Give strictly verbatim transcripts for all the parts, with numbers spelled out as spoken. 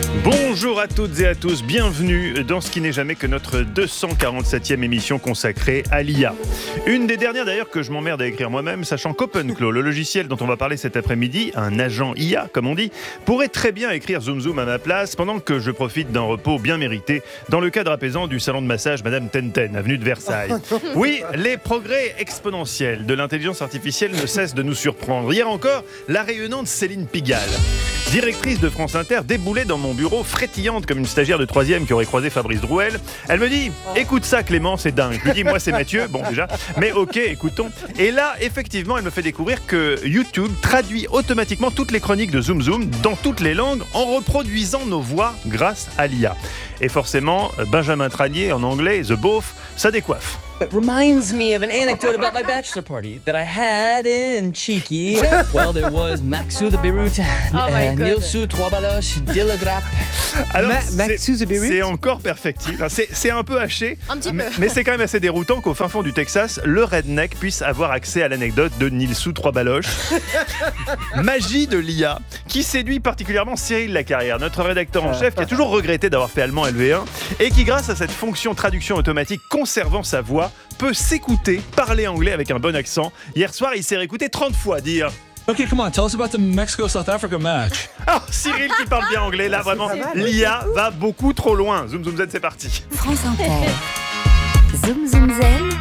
Bonjour à toutes et à tous, bienvenue dans ce qui n'est jamais que notre deux cent quarante-septième émission consacrée à l'I A. Une des dernières d'ailleurs que je m'emmerde à écrire moi-même, sachant qu'OpenClaw, le logiciel dont on va parler cet après-midi, un agent I A comme on dit, pourrait très bien écrire Zoom Zoom à ma place pendant que je profite d'un repos bien mérité dans le cadre apaisant du salon de massage Madame Tenten, avenue de Versailles. Oui, les progrès exponentiels de l'intelligence artificielle ne cessent de nous surprendre. Hier encore, la rayonnante Céline Pigalle, directrice de France Inter, déboulait dans mon bureau frétillante comme une stagiaire de troisième qui aurait croisé Fabrice Drouel. Elle me dit « Écoute ça Clément, c'est dingue ». Je lui dis « Moi c'est Mathieu ». Bon déjà, mais ok, écoutons. Et là, effectivement, elle me fait découvrir que YouTube traduit automatiquement toutes les chroniques de Zoom Zoom dans toutes les langues en reproduisant nos voix grâce à l'I A. Et forcément, Benjamin Tranier en anglais, The Beauf, ça décoiffe. It reminds me of an anecdote about my bachelor party that I had in Cheeky. Well, there was Maxou the Beirut, Oh uh, Nilsou Troibaloche, Dillagrap. Alors, Ma- c'est, Maxou the Beirut. c'est encore perfectible. Enfin, c'est, c'est un peu haché, Un petit mais, peu. mais c'est quand même assez déroutant qu'au fin fond du Texas, le redneck puisse avoir accès à l'anecdote de Nilsou Troibaloche. Magie de l'I A, qui séduit particulièrement Cyril Lacarrière, notre rédacteur en chef, qui a toujours regretté d'avoir fait allemand L V un, et qui, grâce à cette fonction traduction automatique conservant sa voix, peut s'écouter parler anglais avec un bon accent. Hier soir, il s'est réécouté trente fois dire... Okay, come on, tell us about the Mexico-South Africa match. Ah, Cyril qui parle bien anglais, là vraiment, l'I A va beaucoup trop loin. Zoom Zoom Z, c'est parti. France Inter. Zoom Zoom Zen.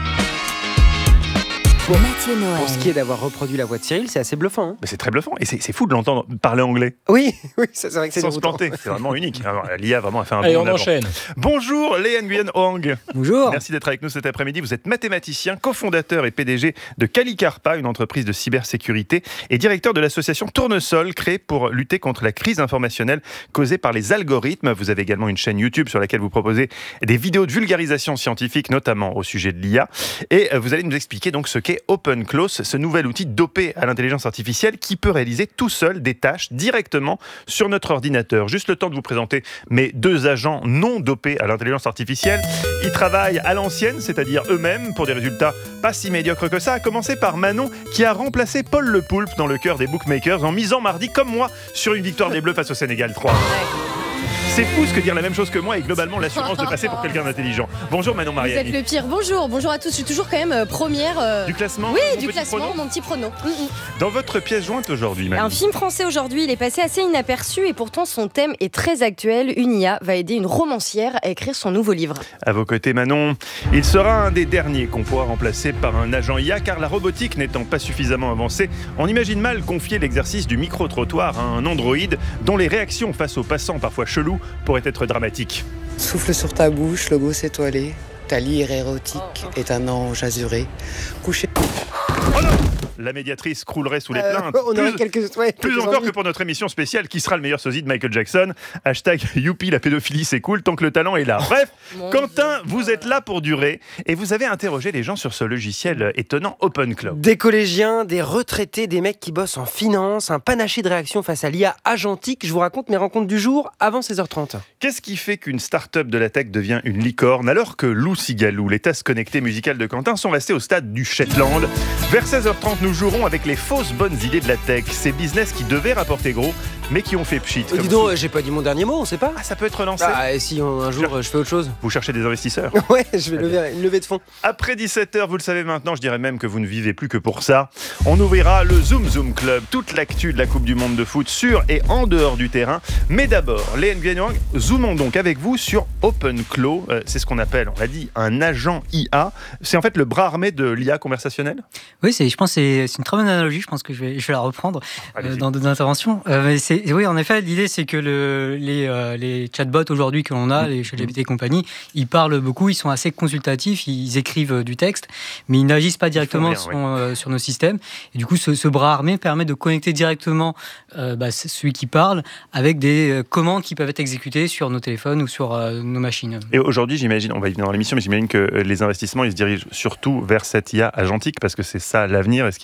Mathieu Noël. Pour ce qui est d'avoir reproduit la voix de Cyril, c'est assez bluffant. Hein. Mais c'est très bluffant et c'est, c'est fou de l'entendre parler anglais oui, oui, ça, c'est vrai que c'est sans se déroutant. planter. C'est vraiment unique. Alors, l'I A vraiment a fait un Allez, bond on en avant. enchaîne. Bonjour Léa Nguyen Hoang. Bonjour. Merci d'être avec nous cet après-midi. Vous êtes mathématicien, cofondateur et P D G de Calicarpa, une entreprise de cybersécurité, et directeur de l'association Tournesol, créée pour lutter contre la crise informationnelle causée par les algorithmes. Vous avez également une chaîne YouTube sur laquelle vous proposez des vidéos de vulgarisation scientifique, notamment au sujet de l'I A. Et vous allez nous expliquer donc ce qu'est OpenClaw, ce nouvel outil dopé à l'intelligence artificielle qui peut réaliser tout seul des tâches directement sur notre ordinateur. Juste le temps de vous présenter mes deux agents non dopés à l'intelligence artificielle. Ils travaillent à l'ancienne, c'est-à-dire eux-mêmes, pour des résultats pas si médiocres que ça, à commencer par Manon, qui a remplacé Paul Le Poulpe dans le cœur des bookmakers en misant mardi, comme moi, sur une victoire des Bleus face au Sénégal trois. C'est fou ce que dire la même chose que moi et globalement l'assurance de passer pour quelqu'un d'intelligent. Bonjour Manon Vous êtes Mariani. le pire. Bonjour, bonjour à tous. Je suis toujours quand même euh, première. euh, Du classement Oui, mon du petit classement, pronom mon petit prono. Mm, mm. Dans votre pièce jointe aujourd'hui, Manon. Un film français aujourd'hui, il est passé assez inaperçu et pourtant son thème est très actuel. Une I A va aider une romancière à écrire son nouveau livre. À vos côtés, Manon, il sera un des derniers qu'on pourra remplacer par un agent I A, car la robotique n'étant pas suffisamment avancée, on imagine mal confier l'exercice du micro-trottoir à un androïde dont les réactions face aux passants parfois chelous pourraient être dramatiques. Souffle sur ta bouche, le gosse étoilé. Ta lyre érotique est un ange azuré. Couché. Oh non ! La médiatrice croulerait sous les Euh, plaintes. on aurait Plus- quelques, ouais, Plus quelques encore envies. que pour notre émission spéciale Qui sera le meilleur sosie de Michael Jackson. Hashtag youpi, la pédophilie c'est cool tant que le talent est là. Bref, Mon Quentin, vous êtes là pour durer et vous avez interrogé les gens sur ce logiciel étonnant OpenClaw. Des collégiens, des retraités, des mecs qui bossent en finance, un panaché de réactions face à l'I A agentique. Je vous raconte mes rencontres du jour avant seize heures trente. Qu'est-ce qui fait qu'une start-up de la tech devient une licorne alors que Lou Sigalou, les tasses connectées musicales de Quentin sont restés au stade du Shetland? Vers seize heures trente, nous jouerons avec les fausses bonnes idées de la tech, ces business qui devaient rapporter gros mais qui ont fait pchit. Euh, comme dis donc, sous- euh, j'ai pas dit mon dernier mot, on sait pas. Ah, ça peut être relancé. Ah, et si on- un jour euh, je fais autre chose. Vous cherchez des investisseurs. Ouais, je vais lever une levée de fonds. Après dix-sept heures, vous le savez maintenant, je dirais même que vous ne vivez plus que pour ça. On ouvrira le Zoom Zoom Club, toute l'actu de la Coupe du Monde de foot sur et en dehors du terrain. Mais d'abord, Léa Nguyen Hoang, zoomons donc avec vous sur OpenClaw. Euh, c'est ce qu'on appelle, on l'a dit, un agent I A. C'est en fait le bras armé de l'I A conversationnelle. Oui, c'est, je pense que c'est, c'est une très bonne analogie. Je pense que je vais, je vais la reprendre euh, Allez-y. dans d'autres interventions. Euh, mais c'est, oui, en effet, l'idée, c'est que le, les, euh, les chatbots aujourd'hui que l'on a, les ChatGPT et compagnie, ils parlent beaucoup, ils sont assez consultatifs, ils écrivent euh, du texte, mais ils n'agissent pas directement rien, sur, oui. euh, sur nos systèmes. Et du coup, ce, ce bras armé permet de connecter directement euh, bah, celui qui parle avec des euh, commandes qui peuvent être exécutées sur nos téléphones ou sur euh, nos machines. Et aujourd'hui, j'imagine, on va y venir dans l'émission, mais j'imagine que euh, les investissements, ils se dirigent surtout vers cette I A agentique parce que c'est ça l'avenir et ce qui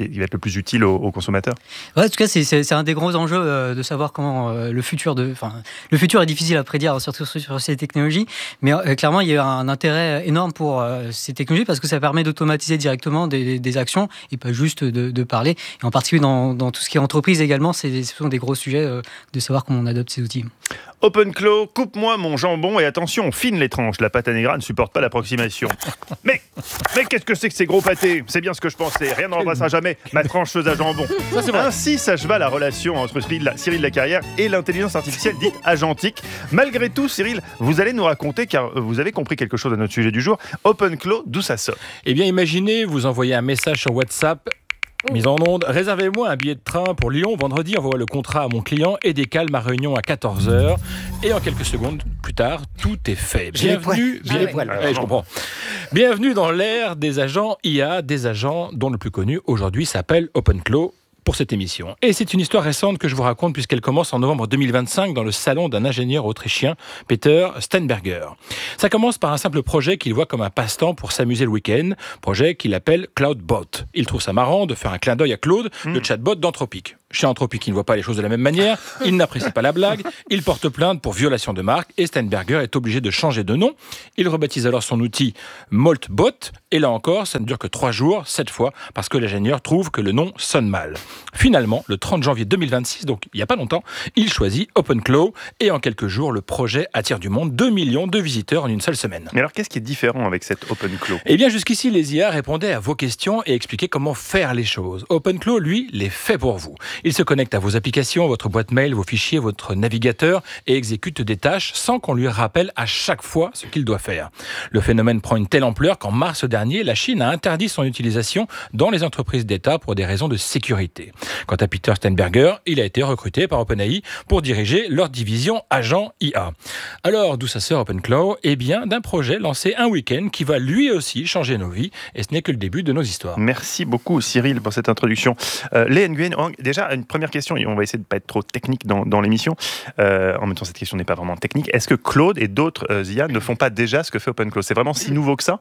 qui, est, qui va être le plus utile aux, aux consommateurs. Ouais, en tout cas, c'est, c'est, c'est un des gros enjeux euh, de savoir comment euh, le futur de, enfin, le futur est difficile à prédire, surtout sur, sur ces technologies. Mais euh, clairement, il y a un intérêt énorme pour euh, ces technologies parce que ça permet d'automatiser directement des, des actions et pas juste de, de parler. Et en particulier dans, dans tout ce qui est entreprise également, c'est, ce sont des gros sujets euh, de savoir comment on adopte ces outils. OpenClaw, coupe-moi mon jambon et attention, fine les tranches. La pâte à Negra ne supporte pas l'approximation. Mais, mais qu'est-ce que c'est que ces gros pâtés? C'est bien ce que je pensais. Rien ne remplacera jamais ma trancheuse à jambon. Ça, c'est vrai. Ainsi s'acheva la relation entre Cyril, Cyril Lacarrière et l'intelligence artificielle dite agentique. Malgré tout, Cyril, vous allez nous raconter, car vous avez compris quelque chose à notre sujet du jour. OpenClaw, d'où ça sort? Eh bien, imaginez, vous envoyez un message sur WhatsApp. Mise en onde, réservez-moi un billet de train pour Lyon. Vendredi, envoie le contrat à mon client et décale ma réunion à quatorze heures. Et en quelques secondes plus tard, tout est fait. Bienvenue, bienvenue, poils. Ouais, je comprends. Bienvenue dans l'ère des agents I A, des agents dont le plus connu aujourd'hui s'appelle OpenClaw pour cette émission. Et c'est une histoire récente que je vous raconte puisqu'elle commence en novembre deux mille vingt-cinq dans le salon d'un ingénieur autrichien, Peter Steinberger. Ça commence par un simple projet qu'il voit comme un passe-temps pour s'amuser le week-end, projet qu'il appelle CloudBot. Il trouve ça marrant de faire un clin d'œil à Claude, mmh. le chatbot d'Anthropic. Chez Anthropic, il ne voit pas les choses de la même manière, il n'apprécie pas la blague, il porte plainte pour violation de marque et Steinberger est obligé de changer de nom. Il rebaptise alors son outil Moltbot et là encore, ça ne dure que trois jours, cette fois, parce que l'ingénieur trouve que le nom sonne mal. Finalement, le trente janvier deux mille vingt-six, donc il n'y a pas longtemps, il choisit OpenClaw et en quelques jours, le projet attire du monde, deux millions de visiteurs en une seule semaine. Mais alors, qu'est-ce qui est différent avec cette OpenClaw? Eh bien, jusqu'ici, les I A répondaient à vos questions et expliquaient comment faire les choses. OpenClaw, lui, les fait pour vous. Il se connecte à vos applications, votre boîte mail, vos fichiers, votre navigateur et exécute des tâches sans qu'on lui rappelle à chaque fois ce qu'il doit faire. Le phénomène prend une telle ampleur qu'en mars dernier, la Chine a interdit son utilisation dans les entreprises d'État pour des raisons de sécurité. Quant à Peter Steinberger, il a été recruté par OpenAI pour diriger leur division agent I A. Alors, d'où ça sort OpenClaw? Eh bien, d'un projet lancé un week-end qui va lui aussi changer nos vies et ce n'est que le début de nos histoires. Merci beaucoup Cyril pour cette introduction. Euh, Lê Nguyen, déjà une première question, et on va essayer de ne pas être trop technique dans, dans l'émission. Euh, en même temps, cette question n'est pas vraiment technique. Est-ce que Claude et d'autres euh, I A ne font pas déjà ce que fait OpenClaw? C'est vraiment si nouveau que ça?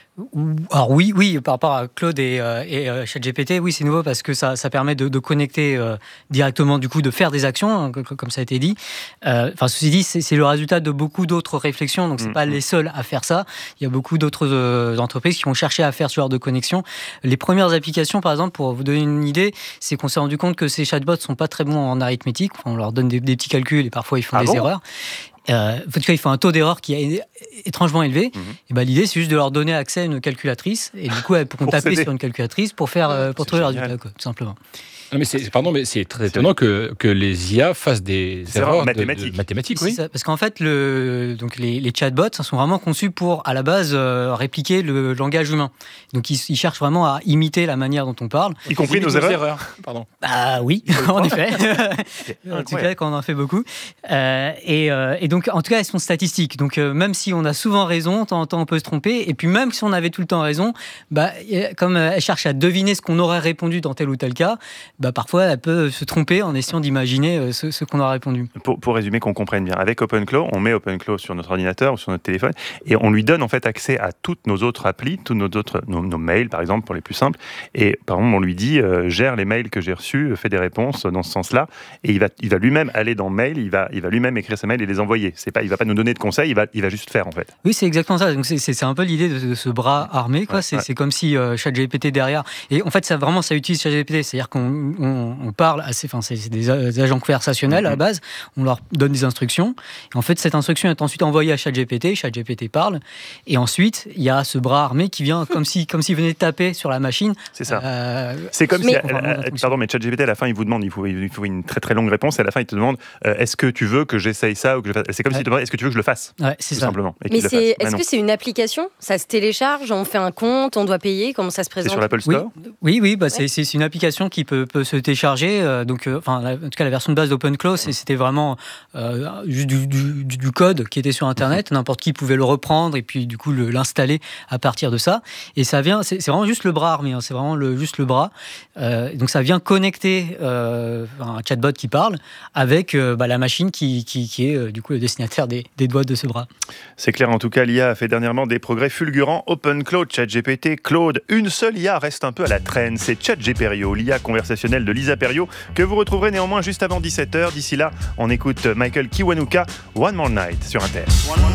Alors oui, oui, par rapport à Claude et, euh, et euh, ChatGPT, oui, c'est nouveau parce que ça, ça permet de, de connecter euh, directement, du coup, de faire des actions, hein, comme ça a été dit. Euh, enfin, ceci dit, c'est, c'est le résultat de beaucoup d'autres réflexions, donc c'est mmh. pas les seuls à faire ça. Il y a beaucoup d'autres euh, entreprises qui ont cherché à faire ce genre de connexion. Les premières applications, par exemple, pour vous donner une idée, c'est qu'on s'est rendu compte que ces chatbots sont pas très bons en arithmétique. On leur donne des, des petits calculs et parfois ils font ah des bon erreurs. Euh, en tout cas, il faut un taux d'erreur qui est étrangement élevé. Mmh. Et ben, l'idée, c'est juste de leur donner accès à une calculatrice. Et du coup, elles pourront taper sur une calculatrice pour, faire, euh, pour trouver le résultat, quoi, tout simplement. Non, mais c'est, pardon, mais c'est très étonnant que, que les I A fassent des c'est erreurs mathématiques. De, de mathématiques, oui. Ça, parce qu'en fait, le, donc les, les chatbots sont vraiment conçus pour, à la base, euh, répliquer le langage humain. Donc, ils, ils cherchent vraiment à imiter la manière dont on parle. Y compris nos, nos erreurs. erreurs. Pardon. Bah oui, en effet. En tout cas, quand on en fait beaucoup. Euh, et, euh, et donc, en tout cas, elles sont statistiques. Donc, euh, même si on a souvent raison, de temps en temps, on peut se tromper. Et puis, même si on avait tout le temps raison, bah, comme elles cherchent à deviner ce qu'on aurait répondu dans tel ou tel cas, bah, parfois, elles peuvent se tromper en essayant d'imaginer ce, ce qu'on a répondu. Pour, pour résumer, qu'on comprenne bien, avec OpenClaw, on met OpenClaw sur notre ordinateur ou sur notre téléphone et on lui donne en fait accès à toutes nos autres applis, tous nos autres nos, nos mails par exemple pour les plus simples. Et par exemple, on lui dit euh, gère les mails que j'ai reçus, fais des réponses dans ce sens-là. Et il va, il va lui-même aller dans Mail, il va, il va lui-même écrire ses mails et les envoyer. C'est pas, il va pas nous donner de conseils, il va, il va juste faire en fait. Oui, c'est exactement ça. Donc c'est, c'est, c'est un peu l'idée de, de ce bras armé, quoi. Ouais, c'est, ouais. c'est comme si euh, ChatGPT derrière. Et en fait, ça vraiment, ça utilise ChatGPT, c'est-à-dire qu'on on, on parle assez. Enfin, c'est, c'est des agents conversationnels mm-hmm. à la base. On leur donne des instructions. Et en fait, cette instruction est ensuite envoyée à ChatGPT. ChatGPT parle. Et ensuite, il y a ce bras armé qui vient comme si, comme s'il venait taper sur la machine. C'est ça. Euh, c'est comme mais, si, à, à, à, pardon, mais ChatGPT à la fin, il vous demande, il faut, il faut une très très longue réponse. Et à la fin, il te demande, euh, est-ce que tu veux que j'essaye ça ou que je fasse. C'est comme ouais. s'il te demande, est-ce que tu veux que je le fasse. Ouais, c'est tout ça. Simplement. Mais c'est, est-ce que c'est une application? Ça se télécharge, on fait un compte, on doit payer. Comment ça se présente? C'est sur l'Apple Store. Oui, oui, oui bah ouais. c'est, c'est une application qui peut, peut peut se télécharger. Euh, donc, euh, enfin, la, en tout cas, la version de base d'OpenClaw, c'était vraiment euh, juste du, du, du code qui était sur Internet. N'importe qui pouvait le reprendre et puis du coup le, l'installer à partir de ça. Et ça vient, c'est, c'est vraiment juste le bras armé. Hein, c'est vraiment le, juste le bras. Euh, donc ça vient connecter euh, un chatbot qui parle avec euh, bah, la machine qui, qui, qui est euh, du coup le destinataire des, des doigts de ce bras. C'est clair, en tout cas, l'I A a fait dernièrement des progrès fulgurants. OpenClaw, ChatGPT, Claude. Une seule I A reste un peu à la traîne, c'est ChatGPerio, l'I A conversationnelle de Lisa Perio, que vous retrouverez néanmoins juste avant dix-sept heures. D'ici là, on écoute Michael Kiwanuka, One More Night sur Inter.